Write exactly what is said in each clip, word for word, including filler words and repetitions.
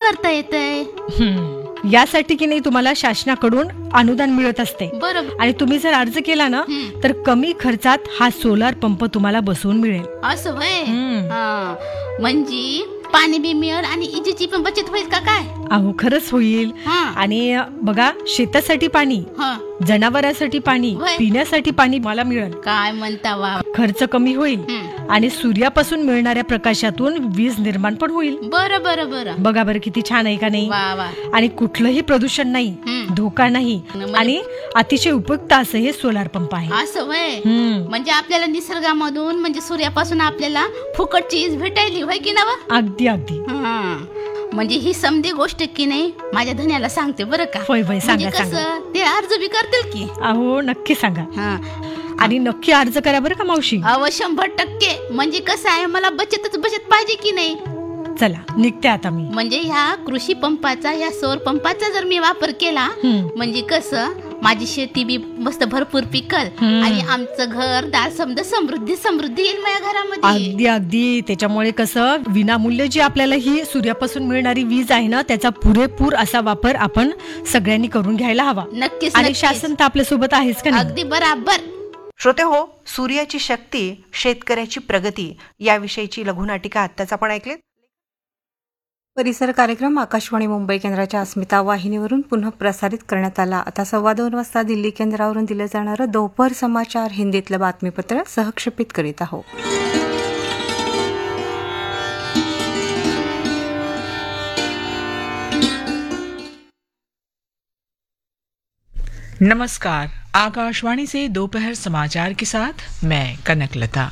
करता येतंय? यासाठी की नाही तुम्हाला शासनाकडून अनुदान मिळत असते. बरोबर. आणि तुम्ही जर अर्ज केला ना तर कमी खर्चात हा सोलार पंप तुम्हाला बसवून मिळेल. असं होय. म्हणजे पाणी बी मिळेल आणि इजेची पण बचत होईल का काय? अहो खरंच होईल. आणि बघा, शेतासाठी पाणी, जनावरांसाठी पाणी, पिण्यासाठी पाणी मला मिळेल. काय म्हणता वा. खर्च कमी होईल आणि सूर्यापासून मिळणाऱ्या प्रकाशातून वीज निर्माण पण होईल. बरं बरं बरं. बघा बरं किती छान आहे का नाही. आणि कुठलंही प्रदूषण नाही, धोका नाही आणि अतिशय उपयुक्त असं हे सोलार पंप आहे. असं होय. म्हणजे आपल्याला निसर्गामधून म्हणजे सूर्यापासून आपल्याला फुकट चीज भेटायली होय की ना? अगदी अगदी. म्हणजे ही समधी गोष्ट की नाही माझ्या धन्याला सांगते बरं का. होय होय, सांगा सांगा. ते अर्ज बी करतील की? अहो नक्की सांगा. आणि नक्की अर्ज करा बरं का मावशी. अहो शंभर टक्के. म्हणजे कसं आहे, मला बचतच बचत पाहिजे की नाही. चला निघते आता मी. म्हणजे ह्या कृषी पंपाचा, ह्या सौर पंपाचा जर मी वापर केला म्हणजे कसं माझी शेती बी मस्त भरपूर पिकल आणि आमचं घर दार समजा समृद्धी समृद्धी येईल माझ्या घरामध्ये. अगदी अगदी. त्याच्यामुळे कसं विनामूल्य जी आपल्याला ही सूर्यापासून मिळणारी वीज आहे ना, त्याचा पुरेपूर असा वापर आपण सगळ्यांनी करून घ्यायला हवा. नक्कीच. आणि शासन तर आपल्या सोबत आहेच का नाही. अगदी बराबर. श्रोते हो, सूर्याची शक्ती, शेतकऱ्याची प्रगती याविषयीची लघुनाटिका आत्ताच आपण ऐकलीत. परिसर कार्यक्रम आकाशवाणी मुंबई केंद्राच्या अस्मिता वाहिनीवरून पुन्हा प्रसारित करण्यात आला. आता सव्वा दोन वाजता दिल्ली केंद्रावरून दिलं जाणारं दोपहर समाचार हिंदीतलं बातमीपत्र सहक्षेपित करीत आहोत. नमस्कार, आकाशवाणी से दोपहर समाचार के साथ मैं कनकलता।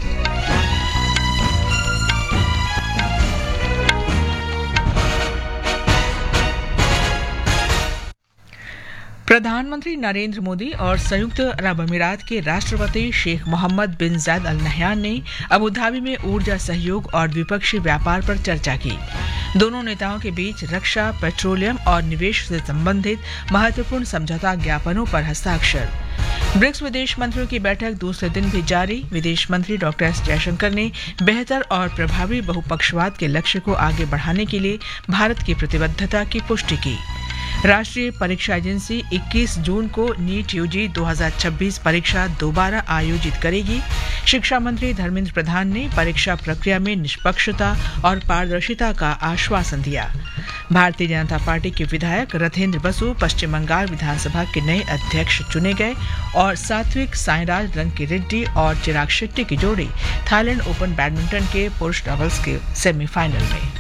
प्रधानमंत्री नरेंद्र मोदी और संयुक्त अरब अमीरात के राष्ट्रपति शेख मोहम्मद बिन जायद अल नहयान ने अबू धाबी में ऊर्जा सहयोग और द्विपक्षीय व्यापार पर चर्चा की। दोनों नेताओं के बीच रक्षा, पेट्रोलियम और निवेश से संबंधित महत्वपूर्ण समझौता ज्ञापनों पर हस्ताक्षर। ब्रिक्स विदेश मंत्रियों की बैठक दूसरे दिन भी जारी। विदेश मंत्री डॉक्टर एस जयशंकर ने बेहतर और प्रभावी बहुपक्षवाद के लक्ष्य को आगे बढ़ाने के लिए भारत की प्रतिबद्धता की पुष्टि की। राष्ट्रीय परीक्षा एजेंसी इक्कीस जून को नीट यूजी दो हज़ार छब्बीस परीक्षा दोबारा आयोजित करेगी। शिक्षा मंत्री धर्मेंद्र प्रधान ने परीक्षा प्रक्रिया में निष्पक्षता और पारदर्शिता का आश्वासन दिया। भारतीय जनता पार्टी के विधायक रथेंद्र बसु पश्चिम बंगाल विधानसभा के नए अध्यक्ष चुने गए और सात्विक साईराज रंकी रेड्डी और चिराग शेट्टी की जोड़ी थाईलैंड ओपन बैडमिंटन के पुरुष डबल्स के सेमीफाइनल में।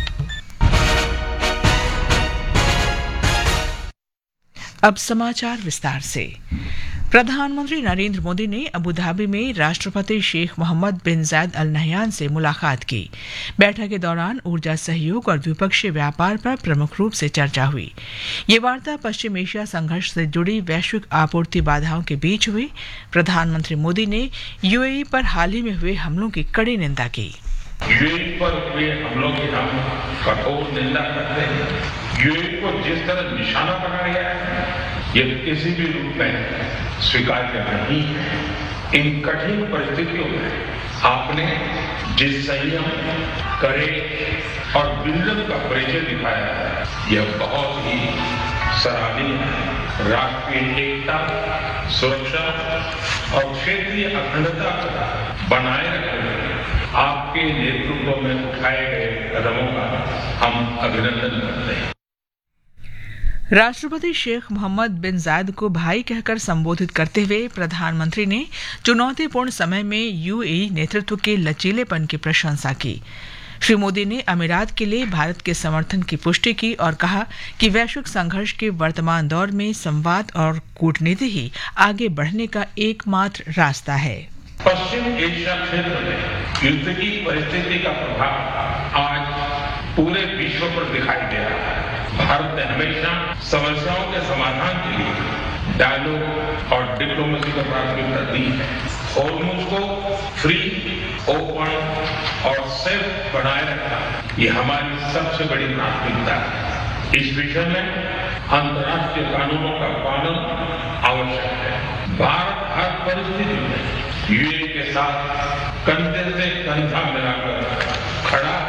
अब समाचार विस्तार से। प्रधानमंत्री नरेंद्र मोदी ने अबू धाबी में राष्ट्रपति शेख मोहम्मद बिन जायद अल नहयान से मुलाकात की। बैठक के दौरान ऊर्जा सहयोग और द्विपक्षीय व्यापार पर प्रमुख रूप से चर्चा हुई। ये वार्ता पश्चिम एशिया संघर्ष से जुड़ी वैश्विक आपूर्ति बाधाओं के बीच हुई। प्रधानमंत्री मोदी ने यूएई पर हाल ही में हुए हमलों की कड़ी निंदा की। यूएई पर हुए हमलों की हम कठोर निंदा करते हैं। यूएई को जिस तरह निशाना बनाया गया है, यह किसी भी रूप में स्वीकार्य नहीं है। इन कठिन परिस्थितियों में आपने जिस संयम, करेज और विजन का परिचय दिखाया है, यह बहुत ही सराहनीय है। राष्ट्रीय एकता, सुरक्षा और क्षेत्रीय अखंडता को बनाए रखने में आपके नेतृत्व में उठाए गए कदमों का हम अभिनंदन करते हैं। राष्ट्रपति शेख मोहम्मद बिन जायद को भाई कहकर संबोधित करते हुए प्रधानमंत्री ने चुनौतीपूर्ण समय में यूएई नेतृत्व के लचीलेपन की प्रशंसा की। श्री मोदी ने अमीरात के लिए भारत के समर्थन की पुष्टि की और कहा कि वैश्विक संघर्ष के वर्तमान दौर में संवाद और कूटनीति ही आगे बढ़ने का एकमात्र रास्ता है। पश्चिम एशिया क्षेत्र में युद्ध की परिस्थिति का प्रभाव आज पूरे विश्व पर दिखाई दे रहा है। भारत ने हमेशा समस्याओं के समाधान के लिए डायलॉग और डिप्लोमेसी को प्राथमिकता दी है। होर्मुज़ को फ्री, ओपन और सेफ बनाए रखना ये हमारी सबसे बड़ी प्राथमिकता है। इस विषय में अंतर्राष्ट्रीय कानूनों का पालन आवश्यक है। भारत हर परिस्थिति में यूएई के साथ कंधे से कंधा मिलाकर खड़ा